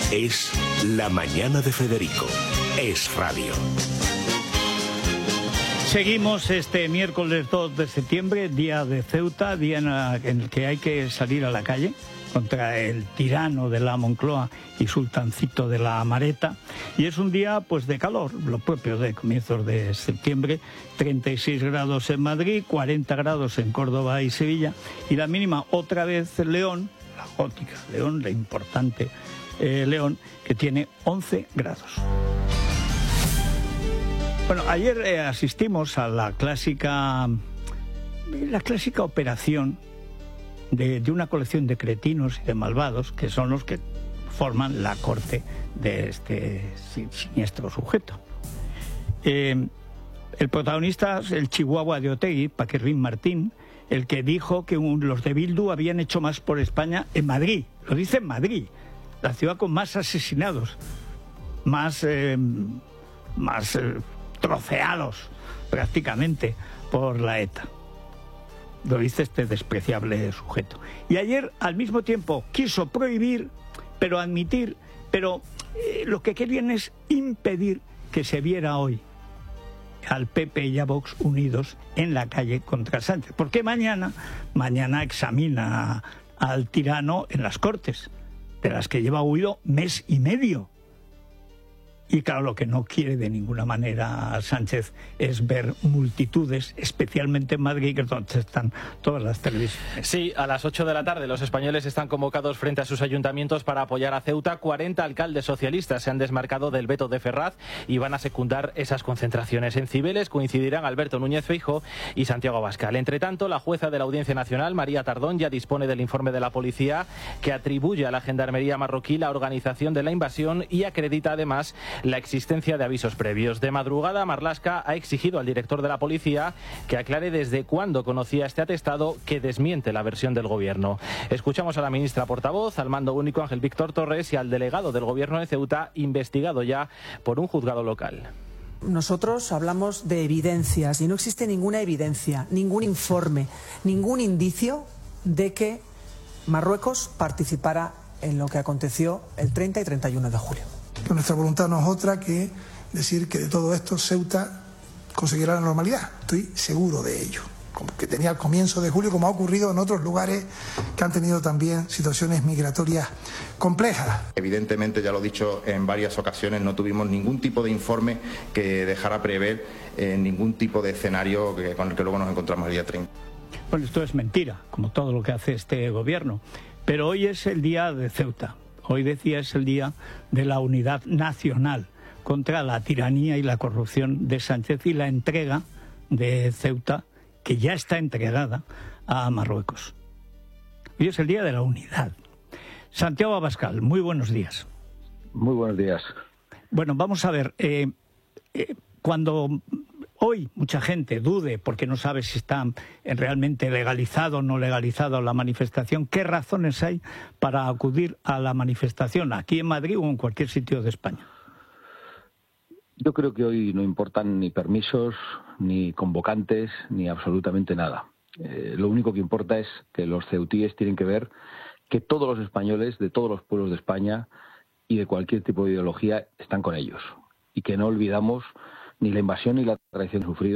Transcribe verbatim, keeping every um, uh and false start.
Es La Mañana de Federico. Es radio. Seguimos este miércoles dos de septiembre, día de Ceuta, día en el que hay que salir a la calle contra el tirano de la Moncloa y sultancito de la Amareta. Y es un día pues de calor, lo propio de comienzos de septiembre, treinta y seis grados en Madrid, cuarenta grados en Córdoba y Sevilla, y la mínima otra vez en León, la gótica León, la importante eh, León, que tiene once grados. Bueno, ayer eh, asistimos a la clásica, la clásica operación de, de una colección de cretinos y de malvados, que son los que forman la corte de este siniestro sujeto. Eh, el protagonista es el chihuahua de Otegi, Paquirrín Martín, el que dijo que un, los de Bildu habían hecho más por España en Madrid. Lo dice en Madrid, la ciudad con más asesinados, más... Eh, más eh, troceados prácticamente por la ETA. Lo dice este despreciable sujeto. Y ayer, al mismo tiempo, quiso prohibir, pero admitir, pero eh, lo que querían es impedir que se viera hoy al P P y a Vox unidos en la calle contra Sánchez. Porque mañana, mañana examina al tirano en las Cortes, de las que lleva huido mes y medio. Y claro, lo que no quiere de ninguna manera Sánchez es ver multitudes, especialmente en Madrid, que es donde están todas las televisiones. Sí, a las ocho de la tarde los españoles están convocados frente a sus ayuntamientos para apoyar a Ceuta. cuarenta alcaldes socialistas se han desmarcado del veto de Ferraz y van a secundar esas concentraciones. En Cibeles coincidirán Alberto Núñez Feijóo y Santiago Abascal. Entre tanto, la jueza de la Audiencia Nacional, María Tardón, ya dispone del informe de la policía que atribuye a la gendarmería marroquí la organización de la invasión y acredita además la existencia de avisos previos. De madrugada, Marlaska ha exigido al director de la policía que aclare desde cuándo conocía este atestado que desmiente la versión del gobierno. Escuchamos a la ministra portavoz, al mando único Ángel Víctor Torres, y al delegado del gobierno de Ceuta, investigado ya por un juzgado local. Nosotros hablamos de evidencias y no existe ninguna evidencia, ningún informe, ningún indicio de que Marruecos participara en lo que aconteció el treinta y treinta y uno de julio. Nuestra voluntad no es otra que decir que de todo esto Ceuta conseguirá la normalidad. Estoy seguro de ello. Como que tenía al comienzo de julio, como ha ocurrido en otros lugares que han tenido también situaciones migratorias complejas. Evidentemente, ya lo he dicho en varias ocasiones, no tuvimos ningún tipo de informe que dejara prever eh, ningún tipo de escenario que, con el que luego nos encontramos el día treinta. Bueno, esto es mentira, como todo lo que hace este gobierno. Pero hoy es el día de Ceuta. Hoy, decía, es el día de la unidad nacional contra la tiranía y la corrupción de Sánchez y la entrega de Ceuta, que ya está entregada a Marruecos. Hoy es el día de la unidad. Santiago Abascal, muy buenos días. Muy buenos días. Bueno, vamos a ver, eh, eh, cuando hoy mucha gente dude porque no sabe si está realmente legalizado o no legalizado la manifestación, ¿qué razones hay para acudir a la manifestación aquí en Madrid o en cualquier sitio de España? Yo creo que hoy no importan ni permisos, ni convocantes, ni absolutamente nada. Eh, lo único que importa es que los ceutíes tienen que ver que todos los españoles de todos los pueblos de España y de cualquier tipo de ideología están con ellos. Y que no olvidamos ni la invasión ni la traición sufrida